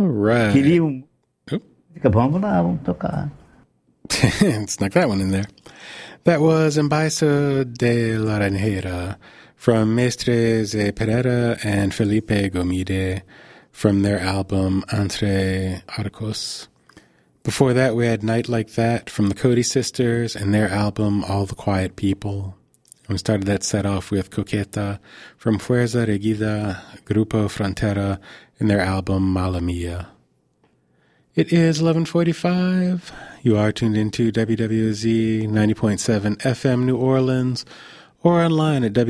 All right. Queria Vamos lá, vamos tocar. Snuck that one in there. That was Embaiso de la Ranjera from Mestres de Pereira and Felipe Gomide from their album Entre Arcos. Before that, we had Night Like That from the Cody Sisters and their album All the Quiet People. And we started that set off with Coqueta from Fuerza Regida, Grupo Frontera, and their album Mala Mia. It is 11:45. You are tuned into WWZ 90.7 FM New Orleans or online at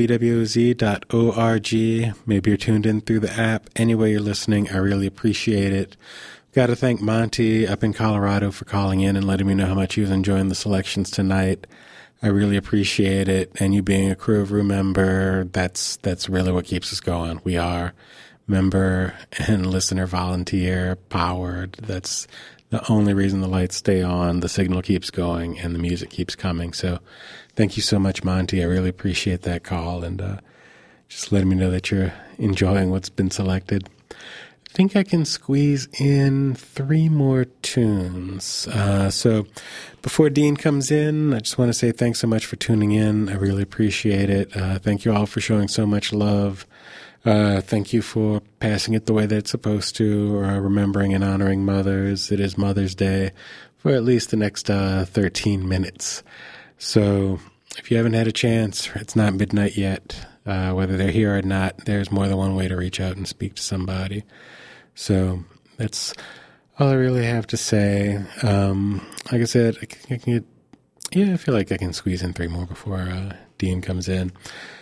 wwz.org. Maybe you're tuned in through the app. Anyway you're listening, I really appreciate it. Got to thank Monty up in Colorado for calling in and letting me know how much he was enjoying the selections tonight. I really appreciate it. And you being a Crew of Rue member, that's really what keeps us going. We are member and listener volunteer powered. That's the only reason the lights stay on, the signal keeps going, and the music keeps coming. So thank you so much, Monty. I really appreciate that call, and just letting me know that you're enjoying what's been selected. I think I can squeeze in 3 more tunes. So before Dean comes in, I just want to say thanks so much for tuning in. I really appreciate it. Thank you all for showing so much love. Thank you for passing it the way that it's supposed to, or remembering and honoring mothers. It is Mother's Day for at least the next 13 minutes. So if you haven't had a chance, it's not midnight yet. Whether they're here or not, there's more than one way to reach out and speak to somebody. So that's all I really have to say. Like I said, I feel like I can squeeze in 3 more before Dean comes in.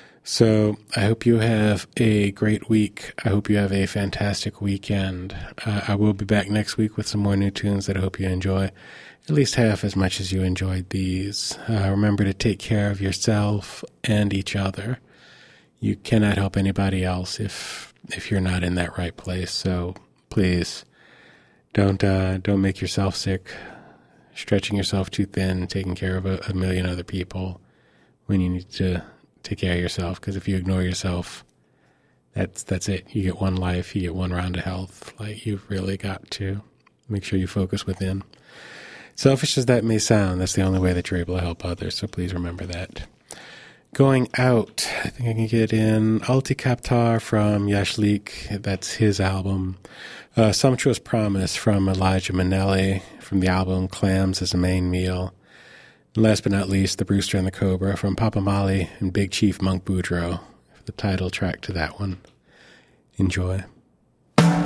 So I hope you have a great week. I hope you have a fantastic weekend. I will be back next week with some more new tunes that I hope you enjoy at least half as much as you enjoyed these. Remember to take care of yourself and each other. You cannot help anybody else if you're not in that right place. So please don't make yourself sick, stretching yourself too thin, taking care of a million other people when you need to take care of yourself, because if you ignore yourself, that's it. You get one life, you get one round of health. Like, you've really got to make sure you focus within. Selfish as that may sound, that's the only way that you're able to help others, so please remember that. Going out, I think I can get in Alti Kaptar from Yashlik, that's his album. Sumptuous Promise from Elijah Minnelli from the album Clams as a Main Meal. And last but not least, The Brewster and the Cobra from Papa Mali and Big Chief Monk Boudreaux, the title track to that one. Enjoy.